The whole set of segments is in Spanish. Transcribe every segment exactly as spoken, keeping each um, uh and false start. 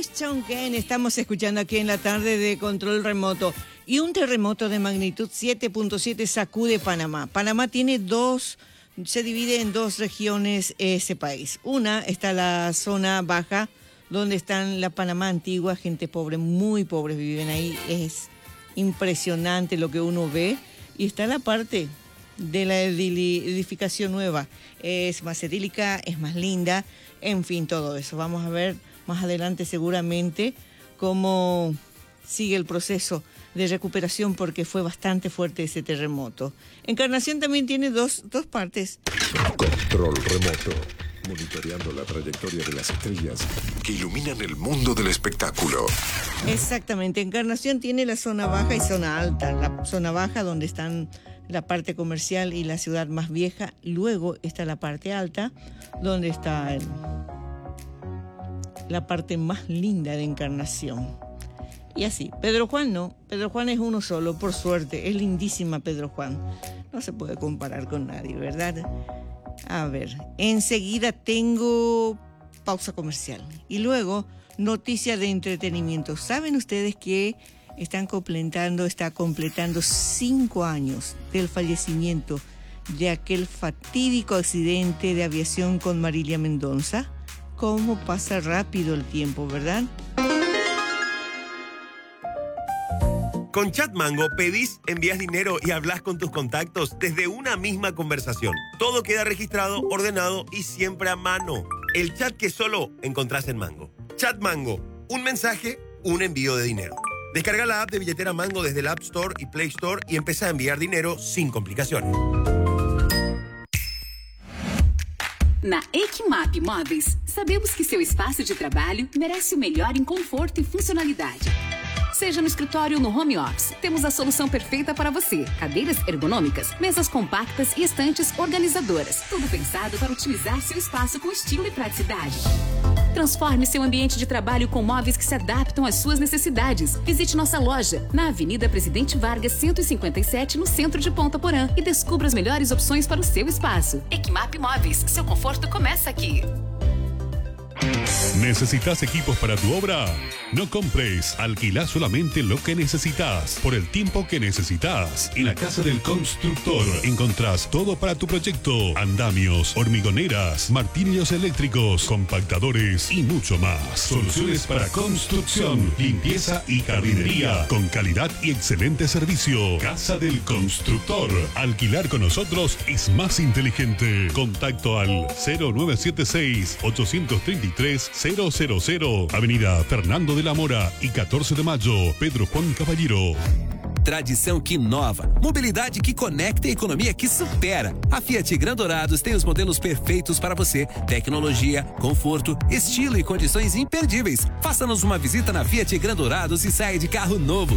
Noise Chongqing estamos escuchando aquí en la tarde de Control Remoto. Y un terremoto de magnitud siete punto siete sacude Panamá. Panamá tiene dos, se divide en dos regiones ese país. Una está la zona baja, donde están la Panamá antigua, gente pobre, muy pobre viven ahí. Es impresionante lo que uno ve. Y está la parte de la edificación nueva. Es más idílica, es más linda, en fin, todo eso. Vamos a ver más adelante seguramente cómo sigue el proceso de recuperación porque fue bastante fuerte ese terremoto. Encarnación también tiene dos, dos partes. Control remoto, monitoreando la trayectoria de las estrellas que iluminan el mundo del espectáculo. Exactamente, Encarnación tiene la zona baja y zona alta. La zona baja donde están la parte comercial y la ciudad más vieja. Luego está la parte alta donde está el, la parte más linda de Encarnación. Y así, Pedro Juan no, Pedro Juan es uno solo, por suerte, es lindísima Pedro Juan. No se puede comparar con nadie, ¿verdad? A ver, enseguida tengo pausa comercial y luego noticia de entretenimiento. ¿Saben ustedes que están completando, está completando cinco años del fallecimiento de aquel fatídico accidente de aviación con Marilia Mendonça? ¿Cómo pasa rápido el tiempo, verdad? Con Chatmango pedís, envías dinero y hablas con tus contactos desde una misma conversación. Todo queda registrado, ordenado y siempre a mano. El chat que solo encontrás en Mango. Chatmango, un mensaje, un envío de dinero. Descarga la app de billetera Mango desde el App Store y Play Store e empezá a enviar dinero sin complicaciones. Na Equimap Móveis, sabemos que seu espaço de trabalho merece o melhor em conforto e funcionalidade. Seja no escritório ou no home office, temos a solução perfeita para você. Cadeiras ergonômicas, mesas compactas e estantes organizadoras. Tudo pensado para utilizar seu espaço com estilo e praticidade. Transforme seu ambiente de trabalho com móveis que se adaptam às suas necessidades. Visite nossa loja na Avenida Presidente Vargas, cento e cinquenta e sete, no centro de Ponta Porã, e descubra as melhores opções para o seu espaço. Equimap Móveis, seu conforto começa aqui. ¿Necesitas equipos para tu obra? No compres, alquila solamente lo que necesitas, por el tiempo que necesitas. En la Casa del Constructor encontrás todo para tu proyecto: andamios, hormigoneras, martillos eléctricos, compactadores y mucho más. Soluciones para construcción, limpieza y jardinería, con calidad y excelente servicio. Casa del Constructor. Alquilar con nosotros es más inteligente. Contacto al cero nueve siete seis, ocho tres tres, cero cero cero. Avenida Fernando de la Mora e catorze de maio, Pedro Juan Caballero. Tradição que inova, mobilidade que conecta e economia que supera. A Fiat Gran Dourados tem os modelos perfeitos para você. Tecnologia, conforto, estilo e condições imperdíveis. Faça-nos uma visita na Fiat Gran Dourados e saia de carro novo.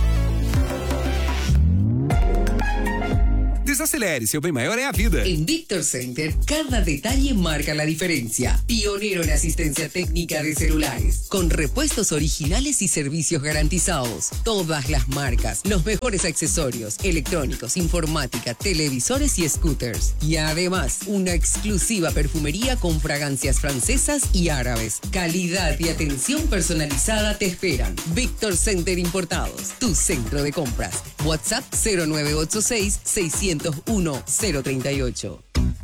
Desacelere, seu bem maior é a vida. En Victor Center, cada detalle marca la diferencia. Pionero en asistencia técnica de celulares, con repuestos originales y servicios garantizados. Todas las marcas, los mejores accesorios, electrónicos, informática, televisores y scooters. Y además, una exclusiva perfumería con fragancias francesas y árabes. Calidad y atención personalizada te esperan. Victor Center Importados, tu centro de compras. WhatsApp cero nueve ocho seis, seis cero uno, cero treinta y ocho.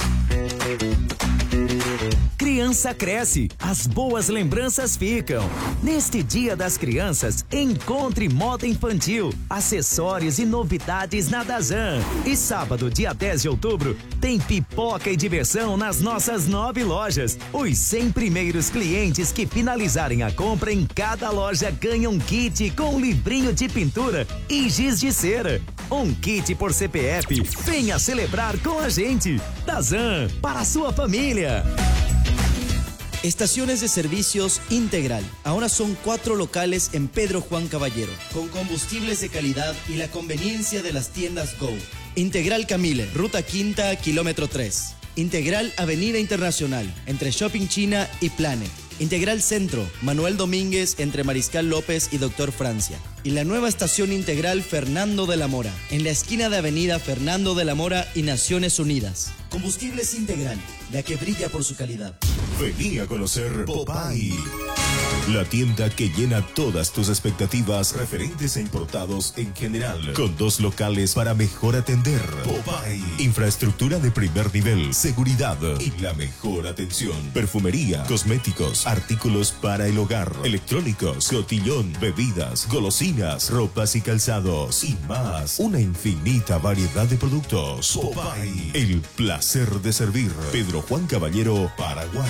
Criança cresce, as boas lembranças ficam. Neste Dia das Crianças, encontre moda infantil, acessórios e novidades na Dazan. E sábado, dia dez de outubro, tem pipoca e diversão nas nossas nove lojas. Os cem primeiros clientes que finalizarem a compra em cada loja ganham um kit com livrinho de pintura e giz de cera. Um kit por C P F. Venha celebrar com a gente. Dazan, para a sua família. Estaciones de servicios Integral. Ahora son cuatro locales en Pedro Juan Caballero, con combustibles de calidad y la conveniencia de las tiendas Go. Integral Camille, Ruta Quinta, kilómetro tres. Integral Avenida Internacional, entre Shopping China y Planet. Integral Centro, Manuel Domínguez, entre Mariscal López y Doctor Francia. Y la nueva estación Integral Fernando de la Mora, en la esquina de Avenida Fernando de la Mora y Naciones Unidas. Combustibles Integral, la que brilla por su calidad. Vení a conocer Popeye, la tienda que llena todas tus expectativas referentes a importados en general, con dos locales para mejor atender. Popeye, infraestructura de primer nivel, seguridad y la mejor atención. Perfumería, cosméticos, artículos para el hogar, electrónicos, cotillón, bebidas, golosinas, ropas y calzados y más. Una infinita variedad de productos. Popeye, el placer de servir. Pedro Juan Caballero, Paraguay.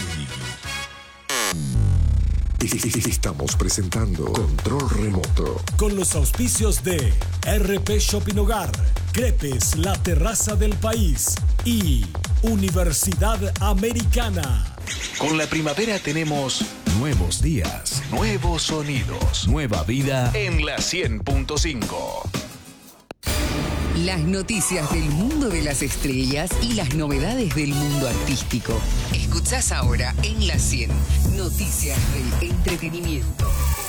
Estamos presentando Control Remoto. Con los auspicios de R P Shopping Hogar, Crepes, la terraza del país y Universidad Americana. Con la primavera tenemos nuevos días, nuevos sonidos, nueva vida en la cien punto cinco. Las noticias del mundo de las estrellas y las novedades del mundo artístico. Escuchás ahora en La cien, Noticias del Entretenimiento.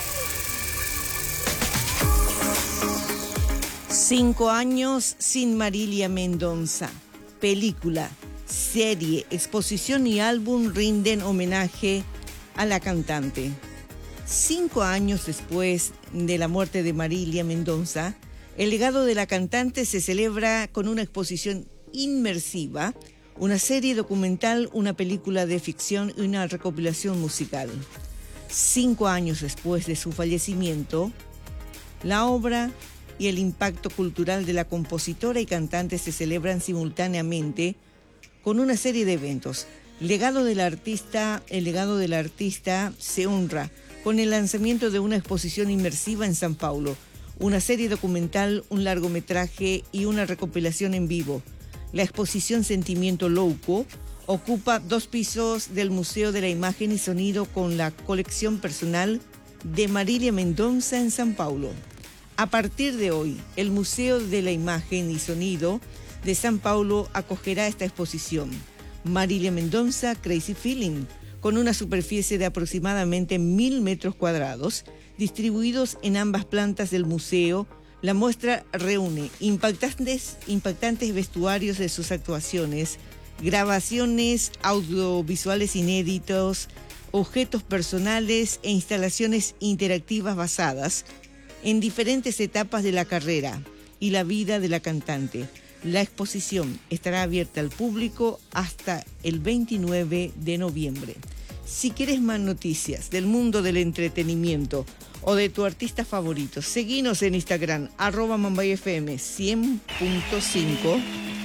Cinco años sin Marilia Mendonça. Película, serie, exposición y álbum rinden homenaje a la cantante. Cinco años después de la muerte de Marilia Mendonça, el legado de la cantante se celebra con una exposición inmersiva, una serie documental, una película de ficción y una recopilación musical. Cinco años después de su fallecimiento, la obra y el impacto cultural de la compositora y cantante se celebran simultáneamente con una serie de eventos. Legado del artista, el legado del artista se honra con el lanzamiento de una exposición inmersiva en San Paulo, una serie documental, un largometraje y una recopilación en vivo. La exposición Sentimiento Louco ocupa dos pisos del Museo de la Imagen y Sonido con la colección personal de Marilia Mendonça en San Paulo. A partir de hoy, el Museo de la Imagen y Sonido de San Paulo acogerá esta exposición. Marilia Mendonça, Crazy Feeling, con una superficie de aproximadamente mil metros cuadrados, distribuidos en ambas plantas del museo. La muestra reúne impactantes, impactantes vestuarios de sus actuaciones, grabaciones audiovisuales inéditos, objetos personales e instalaciones interactivas basadas en diferentes etapas de la carrera y la vida de la cantante. La exposición estará abierta al público hasta el veintinueve de noviembre. Si quieres más noticias del mundo del entretenimiento o de tu artista favorito, seguinos en Instagram, arroba Mambay F M cien punto cinco